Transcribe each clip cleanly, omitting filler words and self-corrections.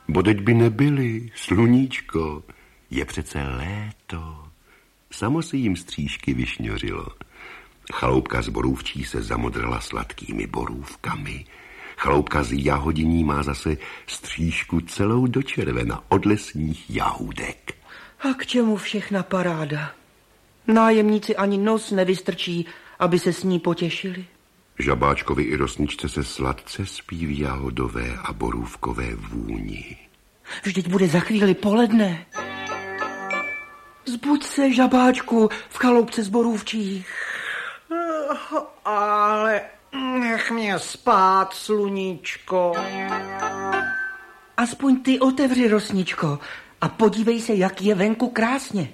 Bodeď by nebyly, sluníčko, je přece léto. Samo si jim střížky vyšňořilo. Chaloupka z borůvčí se zamodrala sladkými borůvkami. Chaloupka z jahodiní má zase střížku celou do červena od lesních jahůdek. A k čemu všechna paráda? Nájemníci ani nos nevystrčí, aby se s ní potěšili. Žabáčkovi i rosničce se sladce spí v jahodové a borůvkové vůni. Vždyť bude za chvíli poledne. Zbuď se, žabáčku, v chaloupce z borůvčí. Ale nech mě spát, sluníčko. Aspoň ty otevři, rosničko, a podívej se, jak je venku krásně.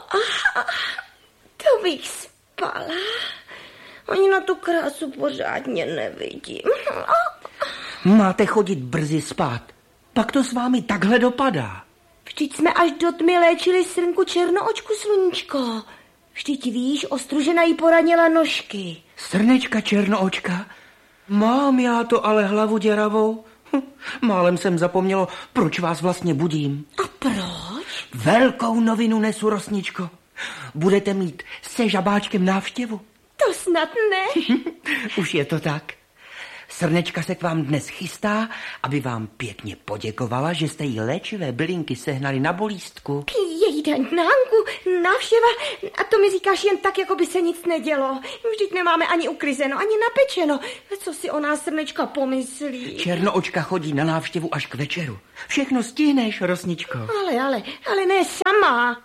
To bych spala. Ani na tu krásu pořádně nevidím. Máte chodit brzy spát. Pak to s vámi takhle dopadá. Vždyť jsme až do tmy léčili srnku černoočku, sluníčko. Vždyť víš, ostružena jí poranila nožky. Srnečka černoočka? Mám já to ale hlavu děravou. Málem jsem zapomnělo, proč vás vlastně budím. A proč? Velkou novinu nesu, rosničko. Budete mít se žabáčkem návštěvu. To snad ne. Už je to tak. Srnečka se k vám dnes chystá, aby vám pěkně poděkovala, že jste jí léčivé bylinky sehnali na bolístku. Jejda, Nánku, návštěva, a to mi říkáš jen tak, jako by se nic nedělo. Vždyť nemáme ani uklizeno, ani napečeno. Co si o nás Srnečka pomyslí? Černoočka chodí na návštěvu až k večeru. Všechno stihneš, rosničko. Ale ne sama.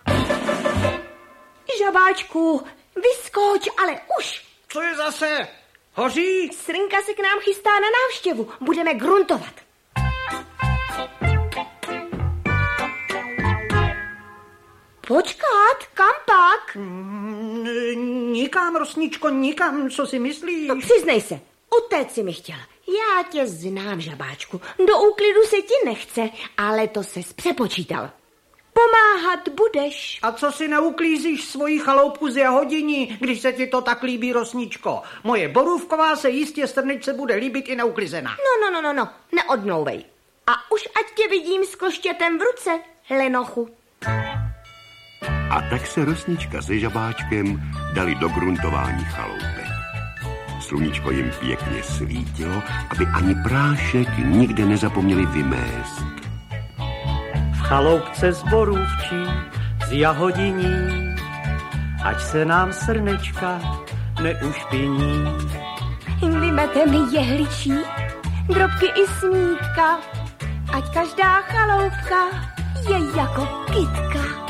Žabáčku, vyskoč, ale už. Co je zase? Hoří? Srnka se k nám chystá na návštěvu. Budeme gruntovat. Počkat, kam pak? Nikam, rosničko, nikam, co si myslíš? No, přiznej se, utéct si mi chtěla. Já tě znám, žabáčku. Do úklidu se ti nechce, ale to ses přepočítal. Pomáhat budeš. A co si neuklízíš svoji chaloupku z jahodiní, když se ti to tak líbí, rosničko? Moje borůvková se jistě Srnečce bude líbit i neuklizená. No, neodmlouvej. A už ať tě vidím s koštětem v ruce, lenochu. A tak se rosnička se žabáčkem dali do gruntování chaloupek. Sluníčko jim pěkně svítilo, aby ani prášek nikde nezapomněli vymést. V chaloupce z borůvčí, z jahodiní, ať se nám Srnečka neušpiní. Vymete mi jehličí, drobky i smítka, ať každá chaloupka je jako kytka.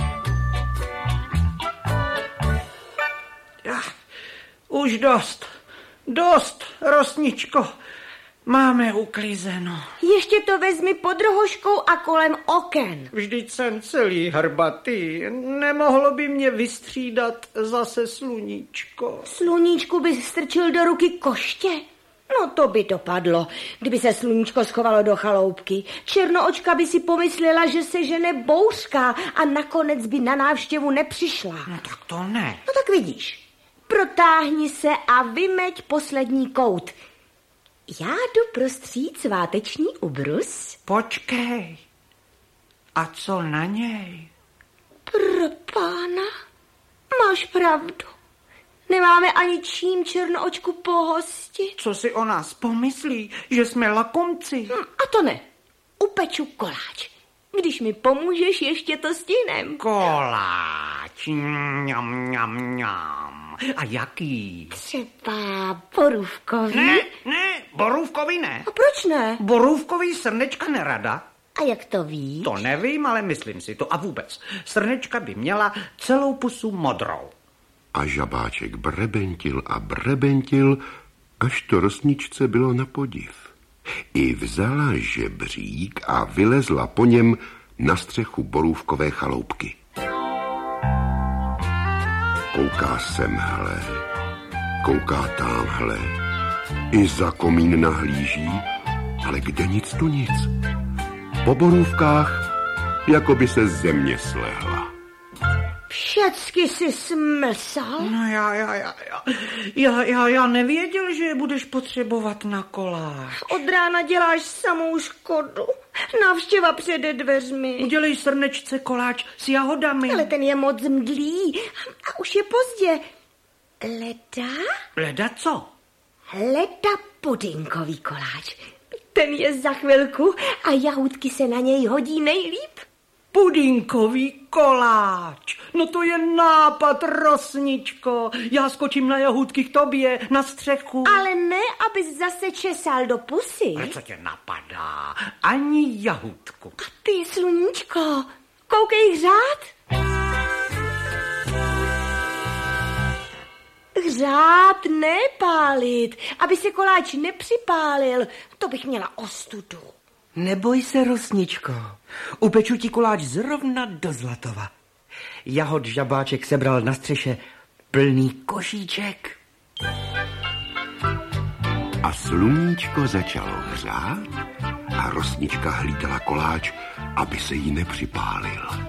Už dost, rosničko. Máme uklizeno. Ještě to vezmi pod rohožkou a kolem oken. Vždyť jsem celý hrbatý. Nemohlo by mě vystřídat zase sluníčko. Sluníčku by strčil do ruky koště? No to by dopadlo, kdyby se sluníčko schovalo do chaloupky. Černoočka by si pomyslela, že se žene bouřka a nakonec by na návštěvu nepřišla. No tak to ne. No tak vidíš. Protáhni se a vymeď poslední kout. Já jdu prostřít sváteční ubrus. Počkej. A co na něj? Pro pána, máš pravdu. Nemáme ani čím Černoočku pohostit. Co si o nás pomyslí, že jsme lakomci? A to ne. Upeču koláč. Když mi pomůžeš, ještě to stihnem. Koláč. Mňam. A jaký? Třeba borůvkový. Ne, borůvkový ne. A proč ne? Borůvkový Srnečka nerada. A jak to víš? To nevím, ale myslím si to. A vůbec, Srnečka by měla celou pusu modrou. A žabáček brebentil a brebentil, až to rosničce bylo na podiv. I vzala žebřík a vylezla po něm na střechu borůvkové chaloupky. Kouká semhle, kouká támhle, i za komín nahlíží, ale kde nic tu nic. Po borůvkách, jako by se země slehla. Všecky si smlsal? No já nevěděl, že je budeš potřebovat na koláč. Od rána děláš samou škodu. návštěva přede dveřmi. Udělej srnečce koláč s jahodami. Ale ten je moc mdlý a už je pozdě. Leda? Leda co? Leda pudinkový koláč. Ten je za chvilku a jahůdky se na něj hodí nejlíp. Pudinkový koláč. No to je nápad, Rosničko. Já skočím na jahůdky k tobě, na střechu. Ale ne, abys zase česal do pusy. Ale co tě napadá? Ani jahůdku. A ty, sluníčko, koukej hřát. Hřát, ne pálit, aby se koláč nepřipálil. To bych měla ostudu. Neboj se, Rosničko. Upeču ti koláč zrovna do Zlatova. Jahod žabáček sebral na střeše plný košíček. A sluníčko začalo hřát a Rosnička hlídala koláč, aby se jí nepřipálil.